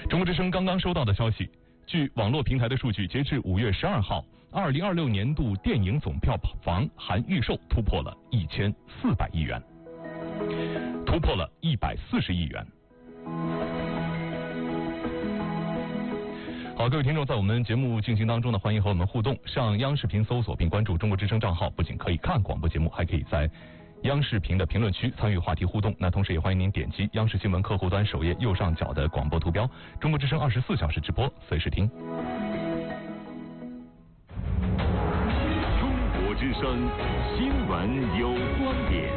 中国之声刚刚收到的消息，据网络平台的数据，截至5月12号，2026年度电影总票房含预售突破了1400亿元，突破了140亿元。好，各位听众，在我们节目进行当中呢，欢迎和我们互动。上央视频搜索并关注中国之声账号，不仅可以看广播节目，还可以在央视频的评论区参与话题互动。那同时也欢迎您点击央视新闻客户端首页右上角的广播图标，中国之声24小时直播，随时听。 中国之声新闻有观点。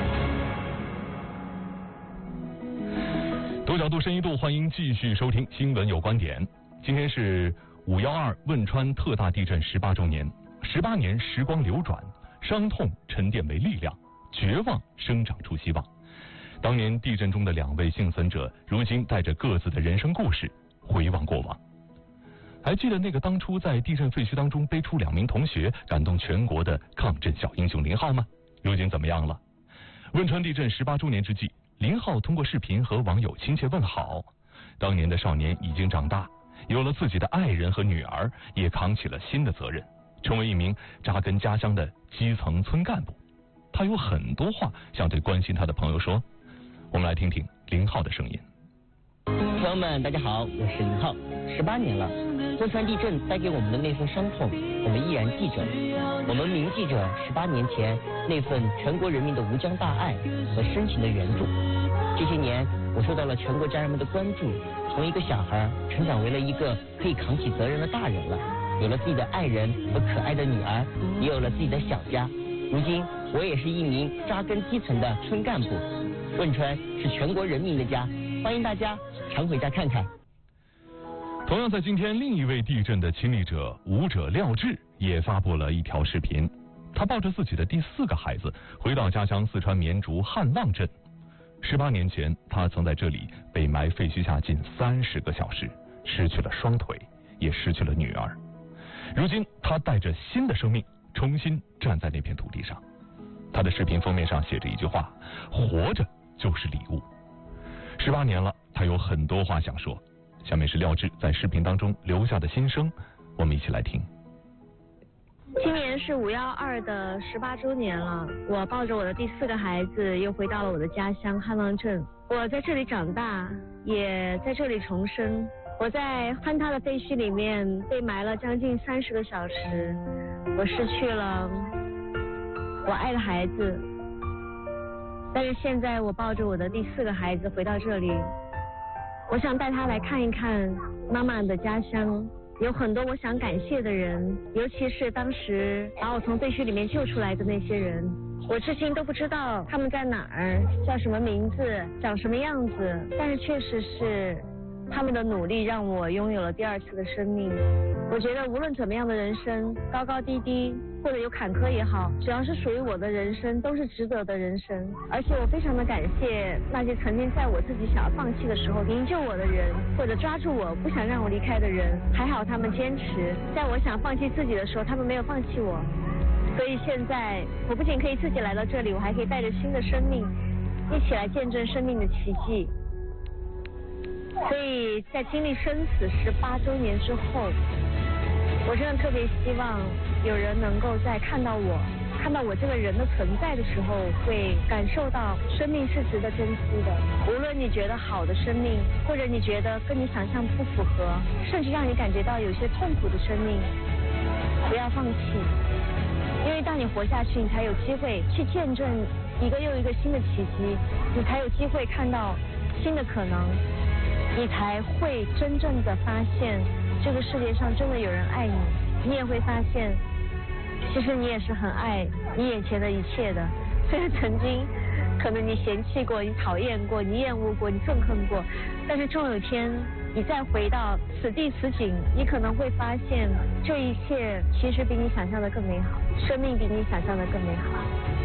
多角度深一度，欢迎继续收听新闻有观点。今天是5.12汶川特大地震18周年，18年时光流转，伤痛沉淀为力量，绝望生长出希望。当年地震中的2位幸存者，如今带着各自的人生故事回望过往。还记得那个当初在地震废墟当中背出2名同学，感动全国的抗震小英雄林浩吗？如今怎么样了？汶川地震18周年之际，林浩通过视频和网友亲切问好。当年的少年已经长大，有了自己的爱人和女儿，也扛起了新的责任，成为一名扎根家乡的基层村干部。他有很多话想对关心他的朋友说，我们来听听林浩的声音。 朋友们，大家好，我是林浩。18年了，汶川地震带给我们的那份伤痛，我们依然记着。我们铭记着18年前那份全国人民的无疆大爱和深情的援助。这些年，我受到了全国家人们的关注，从一个小孩成长为了一个可以扛起责任的大人了，有了自己的爱人和可爱的女儿，也有了自己的小家。如今，我也是一名扎根基层的村干部。汶川是全国人民的家，欢迎大家常回家看看。 同样在今天，另一位地震的亲历者舞者廖智也发布了一条视频。他抱着自己的第4个孩子回到家乡四川绵竹汉旺镇。18年前，他曾在这里被埋废墟下近30个小时，失去了双腿，也失去了女儿。如今，他带着新的生命，重新站在那片土地上。他的视频封面上写着一句话：活着就是礼物。18年了，他有很多话想说。下面是廖智在视频当中留下的心声，我们一起来听。 今年是5.12的18周年了，我抱着我的第4个孩子又回到了我的家乡汉旺镇。我在这里长大，也在这里重生。我在坍塌的废墟里面被埋了将近30个小时，我失去了我爱的孩子。但是现在我抱着我的第4个孩子回到这里，我想带他来看一看妈妈的家乡。有很多我想感谢的人，尤其是当时把我从废墟里面救出来的那些人，我至今都不知道他们在哪儿，叫什么名字，长什么样子，但是确实是他们的努力让我拥有了第2次的生命。我觉得无论怎么样的人生，高高低低或者有坎坷也好，只要是属于我的人生，都是值得的人生。而且我非常的感谢那些曾经在我自己想要放弃的时候营救我的人，或者抓住我不想让我离开的人，还好他们坚持，在我想放弃自己的时候，他们没有放弃我。所以现在我不仅可以自己来到这里，我还可以带着新的生命一起来见证生命的奇迹。所以在经历生死18周年之后，我真的特别希望有人能够在看到我这个人的存在的时候，会感受到生命是值得珍惜的。无论你觉得好的生命，或者你觉得跟你想象不符合，甚至让你感觉到有些痛苦的生命，不要放弃。因为当你活下去，你才有机会去见证一个又一个新的奇迹，你才有机会看到新的可能，你才会真正的发现这个世界上真的有人爱你。你也会发现其实你也是很爱你眼前的一切的。虽然曾经可能你嫌弃过，你讨厌过，你厌恶过，你憎恨过，但是终有一天你再回到此地此景，你可能会发现这一切其实比你想象的更美好，生命比你想象的更美好。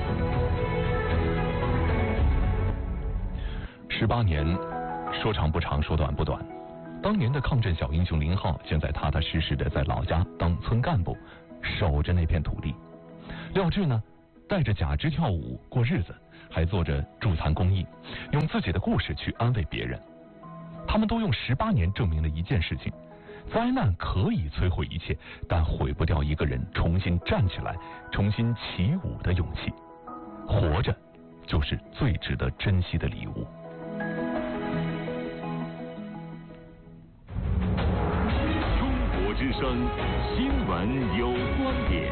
18年，说长不长，说短不短。当年的抗震小英雄林浩，现在踏踏实实的在老家当村干部，守着那片土地。廖智呢，带着假肢跳舞过日子，还做着助残公益，用自己的故事去安慰别人。 他们都用18年证明了一件事情：灾难可以摧毁一切，但毁不掉一个人重新站起来、重新起舞的勇气。活着就是最值得珍惜的礼物。 中国之声新闻有观点。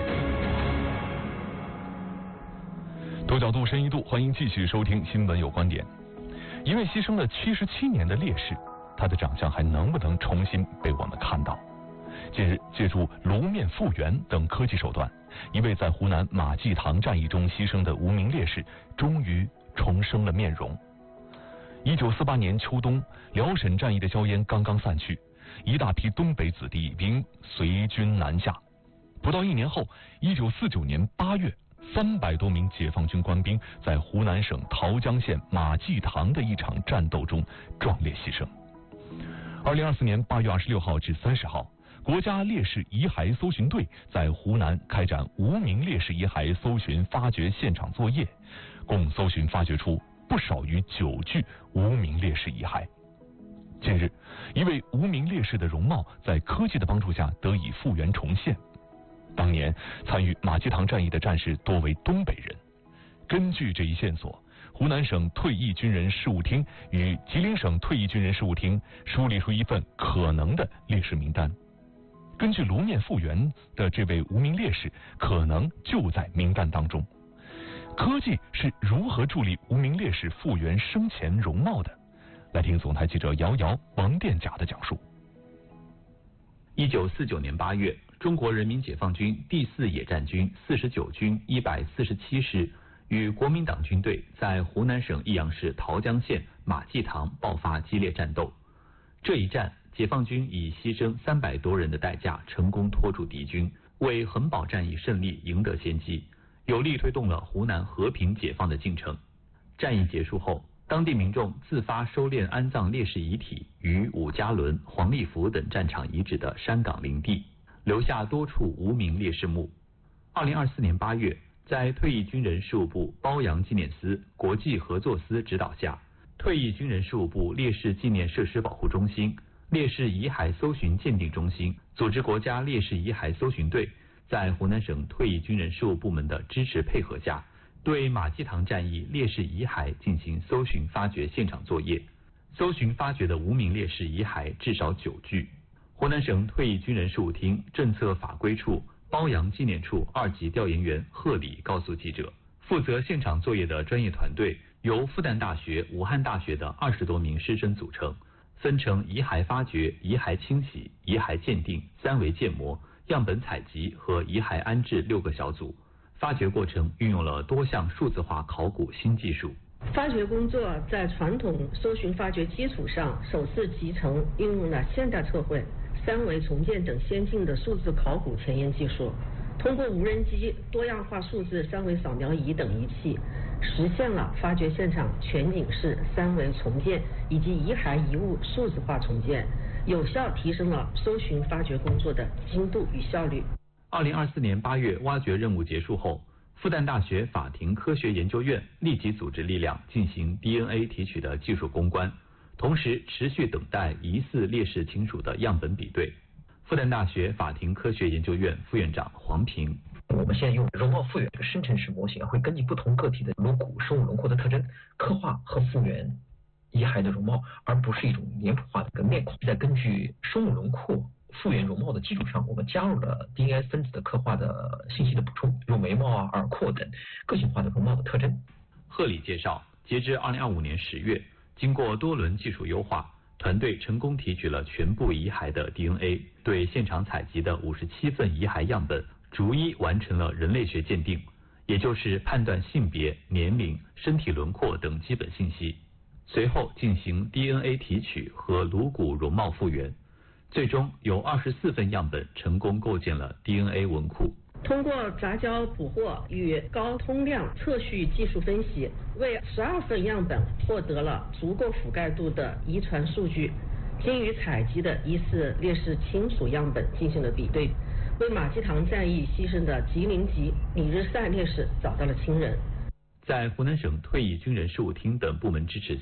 多角度深一度，欢迎继续收听新闻有观点。一位牺牲了77年的烈士，他的长相还能不能重新被我们看到？近日，借助颅面复原等科技手段，一位在湖南马济塘战役中牺牲的无名烈士终于重生了面容。1948年秋冬，辽沈战役的硝烟刚刚散去，一大批东北子弟兵随军南下。不到1年后，1949年8月，300多名解放军官兵在湖南省桃江县马济塘的一场战斗中壮烈牺牲。2024年8月26号至30号，国家烈士遗骸搜寻队在湖南开展无名烈士遗骸搜寻发掘现场作业，共搜寻发掘出不少于9具无名烈士遗骸。近日，一位无名烈士的容貌在科技的帮助下得以复原重现。当年参与马济塘战役的战士多为东北人。根据这一线索，湖南省退役军人事务厅与吉林省退役军人事务厅梳理出一份可能的烈士名单。根据颅面复原的这位无名烈士，可能就在名单当中。科技是如何助力无名烈士复原生前容貌的？来听总台记者姚瑶、王殿甲的讲述。 1949年8月，中国人民解放军第4野战军49军147师与国民党军队在湖南省益阳市桃江县马济塘爆发激烈战斗。这一战，解放军以牺牲300多人的代价，成功拖住敌军，为衡宝战役胜利赢得先机，有力推动了湖南和平解放的进程。战役结束后，当地民众自发收敛安葬烈士遗体于伍家仑、黄立福等战场遗址的山岗林地，留下多处无名烈士墓。2024年8月，在退役军人事务部褒扬纪念司国际合作司指导下，退役军人事务部烈士纪念设施保护中心、烈士遗骸搜寻鉴定中心组织国家烈士遗骸搜寻队，在湖南省退役军人事务部门的支持配合下，对马济塘战役烈士遗骸进行搜寻发掘现场作业。搜寻发掘的无名烈士遗骸至少9具。湖南省退役军人事务厅政策法规处褒扬纪念处2级调研员贺礼告诉记者，负责现场作业的专业团队由复旦大学、武汉大学的20多名师生组成，分成遗骸发掘、遗骸清洗、遗骸鉴定、3维建模、样本采集和遗骸安置6个小组。发掘过程运用了多项数字化考古新技术。 发掘工作在传统搜寻发掘基础上，首次集成运用了现代测绘、3维重建等先进的数字考古前沿技术，通过无人机、多样化数字3维扫描仪等仪器，实现了发掘现场全景式3维重建以及遗骸遗物数字化重建，有效提升了搜寻发掘工作的精度与效率。 2024年8月挖掘任务结束后，复旦大学法庭科学研究院立即组织力量进行 DNA 提取的技术攻关，同时持续等待疑似烈士亲属的样本比对。复旦大学法庭科学研究院副院长黄平： 我们现在用容貌复原这个生成式模型，会根据不同个体的颅骨生物轮廓的特征，刻画和复原遗骸的容貌，而不是一种脸谱化的一个面孔。再根据生物轮廓复原容貌的基础上，我们加入了 DNA 分子的刻画的信息的补充，如眉毛、耳廓等个性化的容貌的特征。 贺礼介绍，截至2025年10月，经过多轮技术优化，团队成功提取了全部遗骸的 DNA， 对现场采集的57份遗骸样本逐一完成了人类学鉴定，也就是判断性别、年龄、身体轮廓等基本信息，随后进行 DNA 提取和颅骨容貌复原。最终有24份样本成功构建了 DNA 文库。 通过杂交捕获与高通量测序技术分析，为12份样本获得了足够覆盖度的遗传数据，经与采集的疑似烈士亲属样本进行了比对，为马济塘战役牺牲的吉林籍李日赛烈士找到了亲人。 在湖南省退役军人事务厅等部门支持下，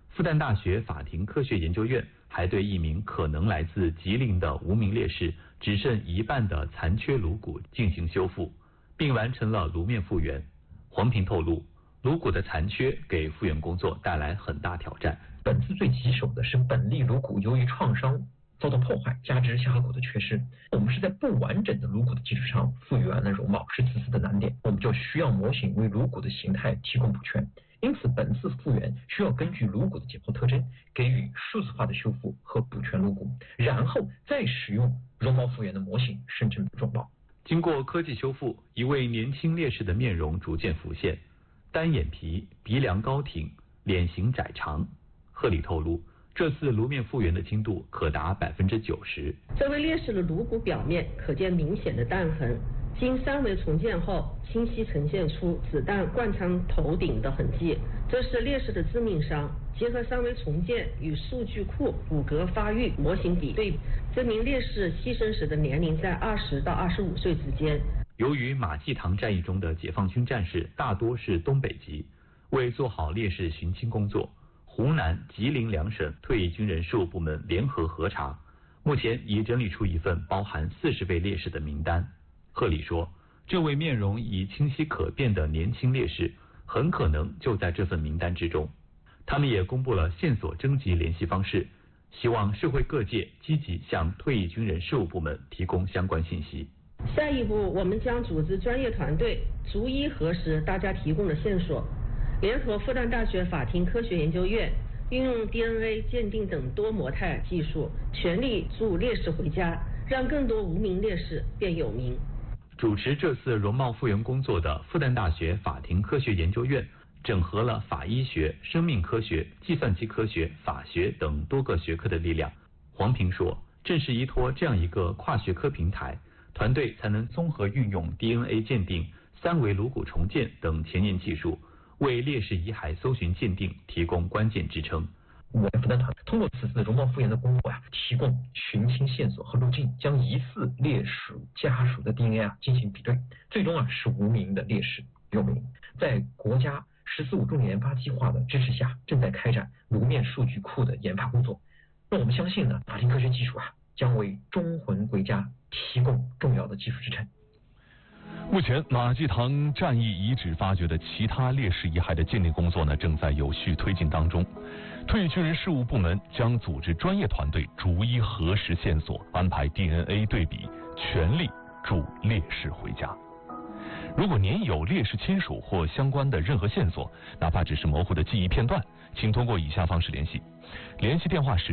复旦大学法庭科学研究院还对一名可能来自吉林的无名烈士只剩一半的残缺颅骨进行修复，并完成了颅面复原。黄平透露，颅骨的残缺给复原工作带来很大挑战。 本次最棘手的是本粒颅骨由于创伤遭到破坏，加之下颌骨的缺失，我们是在不完整的颅骨的基础上复原了容貌，是此次的难点。我们就需要模型为颅骨的形态提供补全，因此本次复原需要根据颅骨的解剖特征给予数字化的修复和补全颅骨，然后再使用容貌复原的模型生成容貌。 经过科技修复，一位年轻烈士的面容逐渐浮现，单眼皮，鼻梁高挺，脸型窄长。贺礼透露，这次颅面复原的精度可达90%。 这位烈士的颅骨表面可见明显的弹痕，经3维重建后，清晰呈现出子弹贯穿头顶的痕迹，这是烈士的致命伤。结合3维重建与数据库骨骼发育模型比对，这名烈士牺牲时的年龄在20到25岁之间。 由于马济塘战役中的解放军战士大多是东北籍，为做好烈士寻亲工作，湖南、吉林两省退役军人事务部门联合核查，目前已整理出一份包含40位烈士的名单。贺礼说，这位面容已清晰可辨的年轻烈士很可能就在这份名单之中。他们也公布了线索征集联系方式，希望社会各界积极向退役军人事务部门提供相关信息。 下一步，我们将组织专业团队逐一核实大家提供的线索，联合复旦大学法庭科学研究院，运用 DNA 鉴定等多模态技术，全力助烈士回家，让更多无名烈士变有名。 主持这次容貌复原工作的复旦大学法庭科学研究院整合了法医学、生命科学、计算机科学、法学等多个学科的力量。黄平说，正是依托这样一个跨学科平台，团队才能综合运用 DNA 鉴定、3维颅骨重建等前沿技术，为烈士遗骸搜寻鉴定提供关键支撑。 我们复旦团通过此次的容貌复原的工作提供寻亲线索和路径，将疑似烈士家属的 DNA 进行比对，最终使无名的烈士有名。在国家“14·5”重点研发计划的支持下，正在开展颅面数据库的研发工作。让我们相信呢，法庭科学技术将为忠魂归家提供重要的技术支撑。 目前，马济塘战役遗址发掘的其他烈士遗骸的鉴定工作呢，正在有序推进当中。退役军人事务部门将组织专业团队逐一核实线索，安排 DNA 对比，全力助烈士回家。如果您有烈士亲属或相关的任何线索，哪怕只是模糊的记忆片段，请通过以下方式联系。联系电话是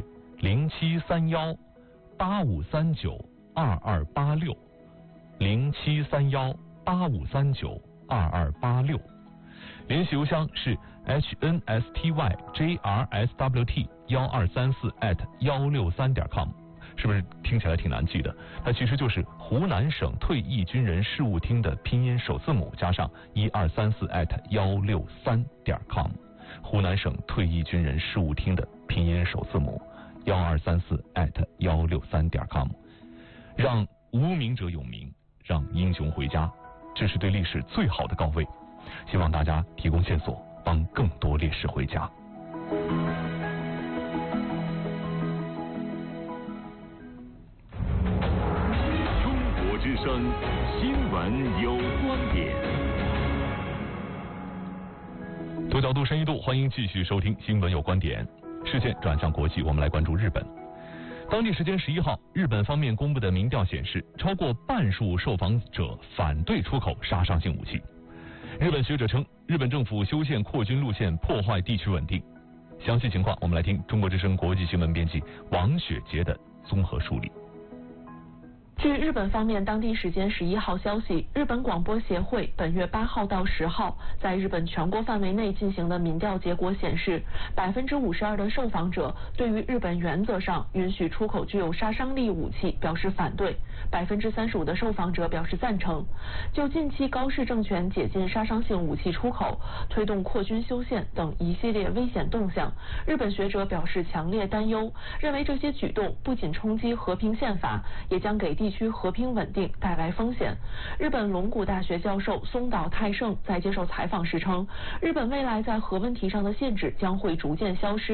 073185392286。073185392286，联系邮箱是 hnstyjrswt1234@163.com， 是不是听起来挺难记的？它其实就是湖南省退役军人事务厅的拼音首字母加上1234@163.com， 湖南省退役军人事务厅的拼音首字母1234@163.com， 让无名者有名，让英雄回家，这是对烈士最好的告慰。希望大家提供线索，帮更多烈士回家。 中国之声新闻有观点。 多角度深一度，欢迎继续收听新闻有观点。视线转向国际，我们来关注日本。当地时间11号，日本方面公布的民调显示，超过半数受访者反对出口杀伤性武器。日本学者称，日本政府修宪扩军路线破坏地区稳定。详细情况，我们来听中国之声国际新闻编辑王雪杰的综合梳理。 据日本方面当地时间11号消息，日本广播协会本月8号到10号在日本全国范围内进行的民调结果显示，52%的受访者对于日本原则上允许出口具有杀伤力武器表示反对，35%的受访者表示赞成。就近期高市政权解禁杀伤性武器出口、推动扩军修宪等一系列危险动向，日本学者表示强烈担忧，认为这些举动不仅冲击和平宪法，也将给地区和平稳定带来风险。日本龙谷大学教授松岛泰胜在接受采访时称，日本未来在核问题上的限制将会逐渐消失。